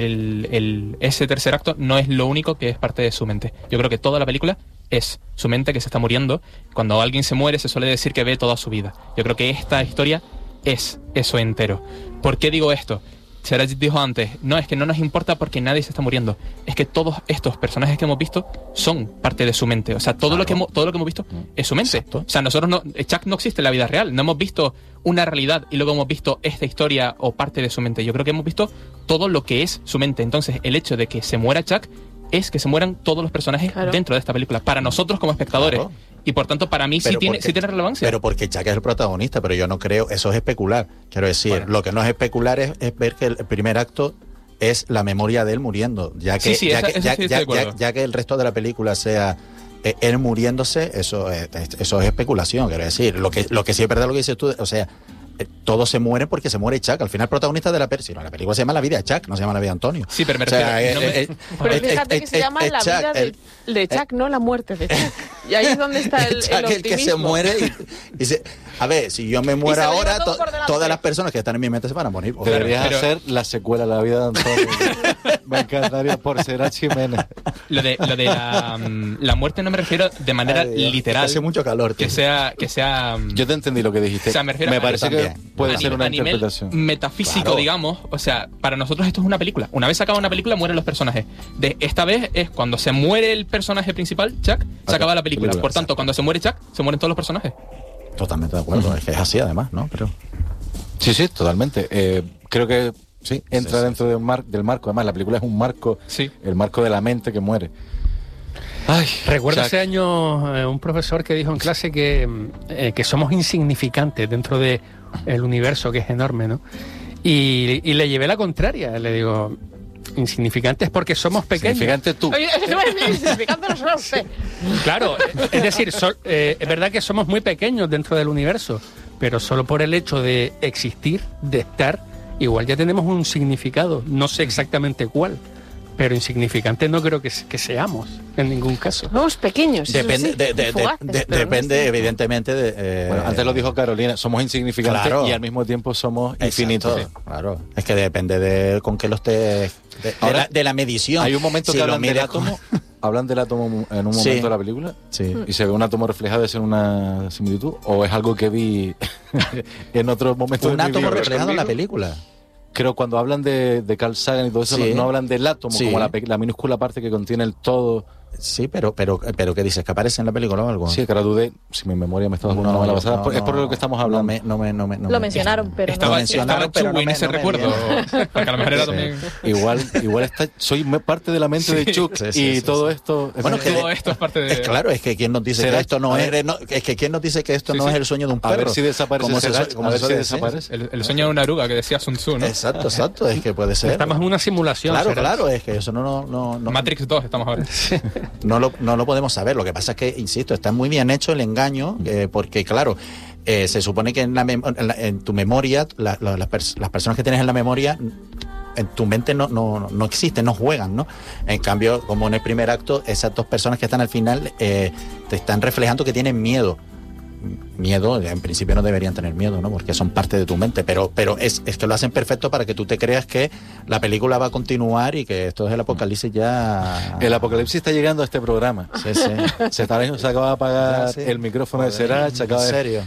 Speaker 2: ese tercer acto, no es lo único que es parte de su mente. Yo creo que toda la película es su mente que se está muriendo. Cuando alguien se muere se suele decir que ve toda su vida. Yo creo que esta historia es eso entero. ¿Por qué digo esto? Serach dijo antes, no, es que no nos importa porque nadie se está muriendo. Es que todos estos personajes que hemos visto son parte de su mente. O sea, todo lo que hemos visto es su mente.
Speaker 5: Exacto.
Speaker 2: O sea, Chuck no existe en la vida real. No hemos visto una realidad y luego hemos visto esta historia o parte de su mente. Yo creo que hemos visto todo lo que es su mente. Entonces, el hecho de que se muera Chuck es que se mueran todos los personajes
Speaker 7: Claro.
Speaker 2: dentro de esta película. Para nosotros como espectadores.
Speaker 5: Claro.
Speaker 2: Y por tanto, para mí sí
Speaker 5: Pero
Speaker 2: tiene
Speaker 5: porque-
Speaker 2: relevancia.
Speaker 5: Pero porque Chuck es el protagonista, pero yo no creo, eso es especular. Quiero decir,
Speaker 2: Bueno.
Speaker 5: lo que no es especular es ver que el primer acto es la memoria de él muriendo. Ya que,
Speaker 2: Sí,
Speaker 5: ya,
Speaker 2: eso
Speaker 5: que,
Speaker 2: sí
Speaker 5: ya,
Speaker 2: estoy de
Speaker 5: ya-
Speaker 2: acuerdo.
Speaker 5: ya que el resto de la película sea él muriéndose, eso es especulación. Quiero decir, lo que sí es verdad lo que dices tú, o sea, todos se mueren porque se muere Chuck. Al final, el protagonista de la película, la película se llama La vida de Chuck, no se llama La vida de Antonio.
Speaker 2: Sí, pero me
Speaker 5: O sea,
Speaker 2: refiero, no me-
Speaker 7: Pero fíjate que se llama la
Speaker 5: Chuck,
Speaker 7: vida de Chuck, no la muerte de Chuck. Y ahí es donde está el
Speaker 5: Chuck, el que se
Speaker 7: optimismo.
Speaker 5: muere y dice, a ver, si yo me muero
Speaker 7: se lo lleva
Speaker 5: ahora,
Speaker 7: todo por delante.
Speaker 5: todas las personas que están en mi mente se van a morir. O sea,
Speaker 3: Deberías
Speaker 2: pero-
Speaker 3: hacer la secuela La vida de Antonio. Me encantaría por Serach Jiménez.
Speaker 2: Lo de la muerte no me refiero de manera
Speaker 5: Ay, Dios,
Speaker 2: literal.
Speaker 5: Hace mucho calor, tío.
Speaker 2: Que sea
Speaker 3: Yo te entendí lo que dijiste.
Speaker 2: O sea, me refiero a-
Speaker 3: parece que
Speaker 5: también.
Speaker 3: puede
Speaker 2: a
Speaker 3: ser
Speaker 2: ni-
Speaker 3: una
Speaker 2: a nivel
Speaker 3: interpretación.
Speaker 2: metafísico,
Speaker 5: Claro.
Speaker 2: digamos. O sea, para nosotros esto es una película. Una vez se acaba una película, mueren los personajes. Esta vez es cuando se muere el personaje principal, Chuck, se acaba la película.
Speaker 3: película,
Speaker 2: Por tanto, cuando se muere Chuck, se mueren todos los personajes.
Speaker 5: Totalmente de acuerdo, es que es así además, ¿no? Pero
Speaker 3: Sí, totalmente. Creo que sí, entra
Speaker 5: Sí, sí.
Speaker 3: dentro del marco. Además, la película es un marco,
Speaker 2: Sí.
Speaker 3: el marco de la mente que muere. Ay,
Speaker 4: Recuerdo
Speaker 3: Chuck.
Speaker 4: hace años un profesor que dijo en clase que somos insignificantes dentro de el universo que es enorme, ¿no? Y le llevé la contraria. Le digo, Insignificantes porque somos pequeños.
Speaker 3: Significante tú.
Speaker 7: Oye, eso no es bien insignificante, no será usted.
Speaker 4: Claro, es decir, es verdad que somos muy pequeños dentro del universo, pero solo por el hecho de existir, de estar, igual ya tenemos un significado. No sé exactamente cuál, pero insignificante no creo que seamos en ningún caso.
Speaker 7: Somos pequeños. eso
Speaker 5: Depende,
Speaker 7: sí, fugaces, pero
Speaker 5: depende
Speaker 7: no
Speaker 5: evidentemente de...
Speaker 3: Bueno, antes lo dijo Carolina, somos insignificantes
Speaker 5: Claro.
Speaker 3: y al mismo tiempo somos
Speaker 5: Exacto,
Speaker 3: infinitos.
Speaker 5: claro. Es que depende de con qué lo estés...
Speaker 3: Ahora,
Speaker 5: de la medición.
Speaker 3: Hay un momento
Speaker 5: Si
Speaker 3: que
Speaker 5: lo
Speaker 3: hablan del
Speaker 5: mides
Speaker 3: átomo, hablan del átomo en un
Speaker 5: Sí.
Speaker 3: momento de la película
Speaker 5: Sí.
Speaker 3: y se ve un átomo reflejado, ¿es una similitud o es algo que vi en otro momento
Speaker 5: Un
Speaker 3: de mi
Speaker 5: átomo
Speaker 3: vida?
Speaker 5: reflejado en la película.
Speaker 3: Creo cuando hablan de Carl Sagan y todo eso,
Speaker 5: Sí.
Speaker 3: no hablan del átomo
Speaker 5: Sí.
Speaker 3: como la minúscula parte que contiene el todo.
Speaker 5: Sí, pero ¿qué dices? ¿Que aparece en la película o algo?
Speaker 3: Sí, que ahora dudé, si mi memoria me estaba jugando una mala pasada, es por lo que estamos hablando.
Speaker 1: Lo mencionaron, pero
Speaker 2: Estaba,
Speaker 1: no.
Speaker 5: mencionaron,
Speaker 2: estaba
Speaker 5: pero
Speaker 2: Chewie en
Speaker 5: no
Speaker 2: ese
Speaker 5: me
Speaker 2: recuerdo. Porque a lo mejor era
Speaker 3: Sí.
Speaker 2: también...
Speaker 3: Igual está, soy parte de la mente de Chuck
Speaker 5: Sí,
Speaker 3: y
Speaker 5: sí,
Speaker 3: todo
Speaker 5: sí.
Speaker 3: esto.
Speaker 5: Bueno, que
Speaker 2: Todo esto es parte de...
Speaker 5: Es claro, es que quién nos dice
Speaker 3: ¿Será?
Speaker 5: que esto no
Speaker 3: A
Speaker 5: es,
Speaker 3: ver.
Speaker 5: es que quién nos dice que esto
Speaker 2: Sí,
Speaker 5: no
Speaker 2: sí.
Speaker 5: es el sueño de un perro.
Speaker 3: A ver si desaparece
Speaker 5: Como se
Speaker 3: Serach,
Speaker 5: suele- como
Speaker 3: a ver
Speaker 5: se
Speaker 3: si
Speaker 5: suele decir.
Speaker 3: desaparece.
Speaker 2: El sueño de una oruga que decía Sun Tzu, ¿no?
Speaker 5: Exacto, es que puede ser.
Speaker 4: Estamos en una simulación.
Speaker 5: Claro,
Speaker 4: Serach.
Speaker 5: claro, es que eso no
Speaker 2: Matrix 2 estamos ahora.
Speaker 5: no lo podemos saber. Lo que pasa es que, insisto, está muy bien hecho el engaño, porque claro, se supone que en tu memoria, las personas que tienes en la memoria, en tu mente no existen, no juegan, ¿no? En cambio, como en el primer acto, esas dos personas que están al final te están reflejando que tienen miedo. Miedo, en principio no deberían tener miedo, ¿no? Porque son parte de tu mente, pero es que lo hacen perfecto para que tú te creas que la película va a continuar y que esto es el apocalipsis ya...
Speaker 3: El apocalipsis está llegando a este programa.
Speaker 5: Sí, sí.
Speaker 3: Se acaba de apagar
Speaker 5: Ya, sí.
Speaker 3: el micrófono de
Speaker 5: Joder,
Speaker 3: Serach.
Speaker 5: ¿en serio?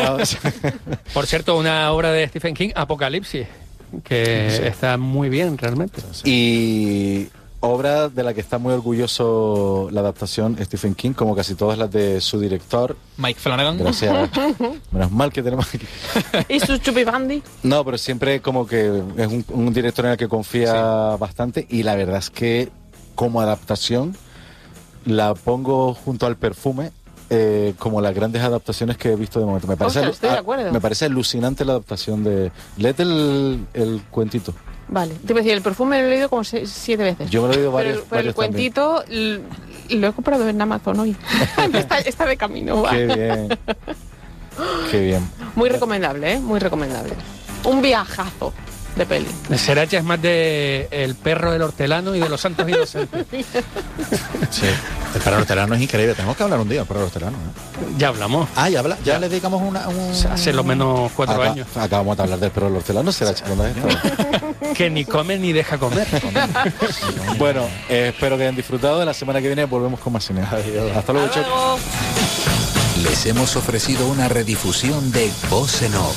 Speaker 4: Por cierto, una obra de Stephen King, Apocalipsis, que está muy bien realmente.
Speaker 3: Y obra de la que está muy orgulloso la adaptación Stephen King, como casi todas las de su director.
Speaker 2: Mike Flanagan.
Speaker 3: Gracias. Menos mal que tenemos aquí.
Speaker 7: ¿Y sus chupibandi?
Speaker 3: No, pero siempre como que es un director en el que confía bastante y la verdad es que como adaptación la pongo junto al Perfume como las grandes adaptaciones que he visto de momento. Me parece,
Speaker 7: Ostras, estoy de acuerdo.
Speaker 3: me parece alucinante la adaptación de... Léete el cuentito.
Speaker 7: Vale. Te iba a decir, el perfume lo he leído como 7 veces.
Speaker 3: Yo me lo he leído
Speaker 7: Pero
Speaker 3: varios
Speaker 7: el
Speaker 3: también.
Speaker 7: cuentito lo he comprado en Amazon hoy. está de camino. Va.
Speaker 3: Qué bien. Qué bien.
Speaker 7: Muy recomendable, ¿eh? Muy recomendable. Un viajazo de peli.
Speaker 4: Serach es más de El perro del hortelano y de Los santos inocentes.
Speaker 5: Sí. El perro hortelano es increíble. Tenemos que hablar un día del perro hortelano, ¿no?
Speaker 4: Ya hablamos.
Speaker 5: Ah, ya le dedicamos
Speaker 4: Hace lo menos 4 años.
Speaker 3: Acabamos de hablar del perro del hortelano. Serach, ¿dónde has estado?
Speaker 4: Que ni come ni deja comer.
Speaker 3: Bueno, espero que hayan disfrutado. La semana que viene volvemos con más cine. Hasta luego,
Speaker 7: Hasta
Speaker 3: Chuck.
Speaker 7: luego.
Speaker 8: Les hemos ofrecido una redifusión de Voz en Off.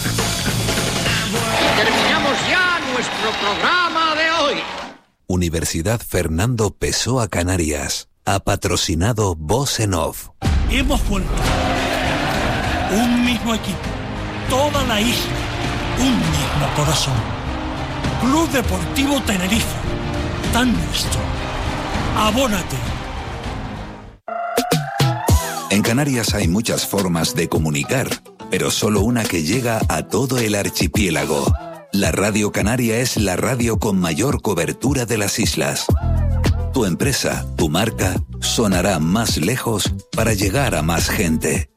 Speaker 9: Terminamos ya nuestro programa de hoy.
Speaker 8: Universidad Fernando Pessoa Canarias ha patrocinado Voz en Off.
Speaker 10: Hemos vuelto. Un mismo equipo. Toda la isla. Un mismo corazón. Club Deportivo Tenerife. Tan nuestro. Abónate.
Speaker 8: En Canarias hay muchas formas de comunicar, pero solo una que llega a todo el archipiélago. La Radio Canaria es la radio con mayor cobertura de las islas. Tu empresa, tu marca, sonará más lejos para llegar a más gente.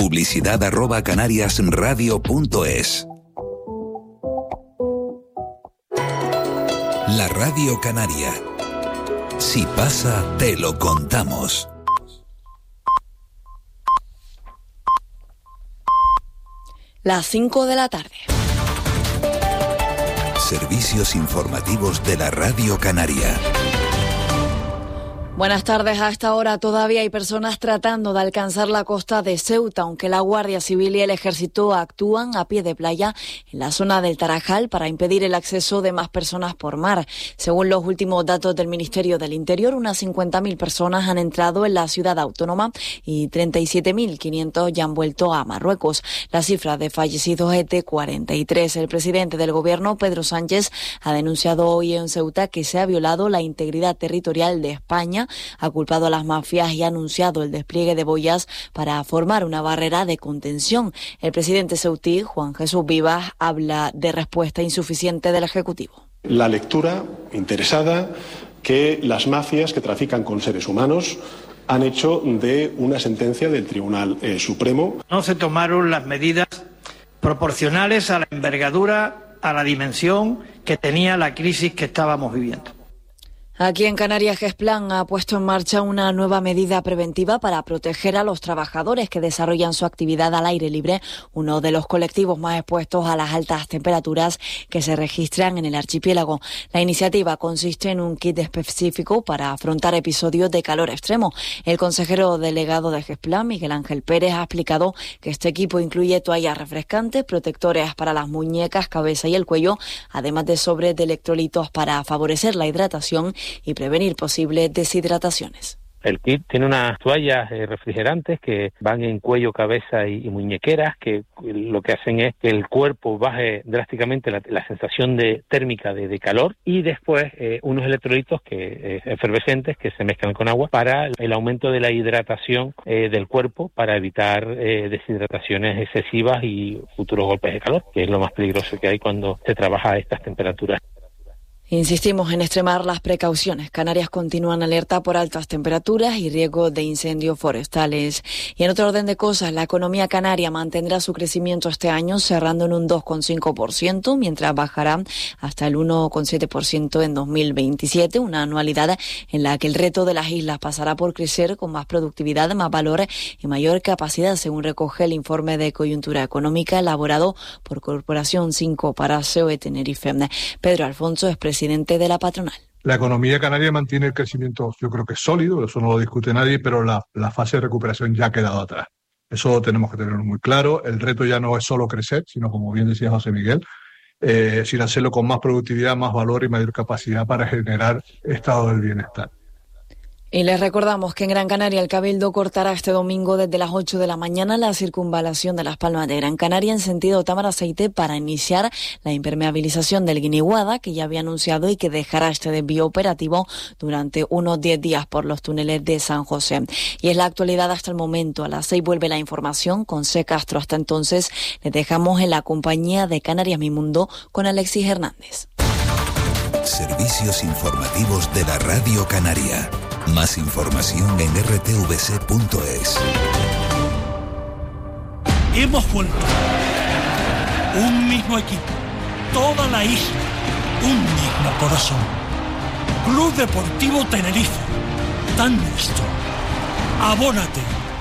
Speaker 8: Publicidad@canariasradio.es. La Radio Canaria. Si pasa, te lo contamos.
Speaker 11: Las 5 de la tarde.
Speaker 8: Servicios informativos de la Radio Canaria.
Speaker 11: Buenas tardes. A esta hora todavía hay personas tratando de alcanzar la costa de Ceuta, aunque la Guardia Civil y el Ejército actúan a pie de playa en la zona del Tarajal para impedir el acceso de más personas por mar. Según los últimos datos del Ministerio del Interior, unas 50.000 personas han entrado en la ciudad autónoma y 37.500 ya han vuelto a Marruecos. La cifra de fallecidos es de 43. El presidente del Gobierno, Pedro Sánchez, ha denunciado hoy en Ceuta que se ha violado la integridad territorial de España, ha culpado a las mafias y ha anunciado el despliegue de boyas para formar una barrera de contención. El presidente ceutí, Juan Jesús Vivas, habla de respuesta insuficiente del Ejecutivo.
Speaker 12: La lectura interesada que las mafias que trafican con seres humanos han hecho de una sentencia del Tribunal Supremo.
Speaker 13: No se tomaron las medidas proporcionales a la envergadura, a la dimensión que tenía la crisis que estábamos viviendo.
Speaker 11: Aquí en Canarias, Gesplan ha puesto en marcha una nueva medida preventiva para proteger a los trabajadores que desarrollan su actividad al aire libre, uno de los colectivos más expuestos a las altas temperaturas que se registran en el archipiélago. La iniciativa consiste en un kit específico para afrontar episodios de calor extremo. El consejero delegado de Gesplan, Miguel Ángel Pérez, ha explicado que este equipo incluye toallas refrescantes, protectores para las muñecas, cabeza y el cuello, además de sobres de electrolitos para favorecer la hidratación y prevenir posibles deshidrataciones.
Speaker 14: El kit tiene unas toallas refrigerantes que van en cuello, cabeza y muñequeras, que lo que hacen es que el cuerpo baje drásticamente la sensación térmica de calor, y después unos electrolitos efervescentes que se mezclan con agua para el aumento de la hidratación del cuerpo, para evitar deshidrataciones excesivas y futuros golpes de calor, que es lo más peligroso que hay cuando se trabaja a estas temperaturas.
Speaker 11: Insistimos en extremar las precauciones. Canarias continúan alerta por altas temperaturas y riesgo de incendios forestales. Y en otro orden de cosas, la economía canaria mantendrá su crecimiento este año cerrando en un 2,5%, mientras bajará hasta el 1,7% en 2027, una anualidad en la que el reto de las islas pasará por crecer con más productividad, más valor y mayor capacidad, según recoge el informe de coyuntura económica elaborado por Corporación 5 para COE Tenerife. Pedro Alfonso es presidente de la patronal.
Speaker 15: La economía canaria mantiene el crecimiento, yo creo que es sólido, eso no lo discute nadie, pero la fase de recuperación ya ha quedado atrás. Eso tenemos que tenerlo muy claro. El reto ya no es solo crecer, sino, como bien decía José Miguel, sino hacerlo con más productividad, más valor y mayor capacidad para generar estado del bienestar.
Speaker 11: Y les recordamos que en Gran Canaria el Cabildo cortará este domingo desde las 8 de la mañana la circunvalación de Las Palmas de Gran Canaria en sentido Támara-Aceite para iniciar la impermeabilización del Guiniguada, que ya había anunciado, y que dejará este desvío operativo durante unos 10 días por los túneles de San José. Y es la actualidad hasta el momento. A las 6 vuelve la información con C. Castro. Hasta entonces les dejamos en la compañía de Canarias Mi Mundo con Alexis Hernández.
Speaker 8: Servicios informativos de la Radio Canaria. Más información en rtvc.es.
Speaker 10: Hemos vuelto. Un mismo equipo. Toda la isla. Un mismo corazón. Club Deportivo Tenerife. Tan nuestro. Abónate.